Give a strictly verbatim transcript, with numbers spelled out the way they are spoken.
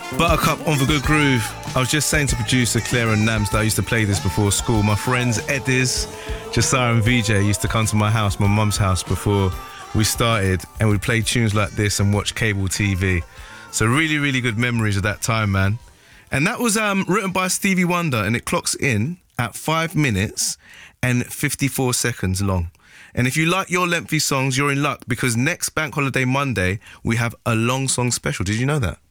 Buttercup on the Good Groove. I was just saying to producer Claire and Nams that I used to play this before school. My friends Eddies, Josiah and V J used to come to my house, my mum's house, before we started, and we'd play tunes like this and watch cable T V. So really, really good memories of that time, man. And that was um, written by Stevie Wonder, and it clocks in at five minutes and fifty-four seconds long. And if you like your lengthy songs, you're in luck, because next Bank Holiday Monday, we have a long song special. Did you know that?